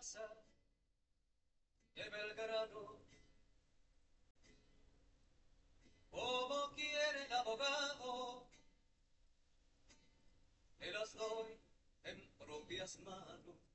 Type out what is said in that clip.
plaza de Belgrano, como quiere el abogado, te las doy en propias manos.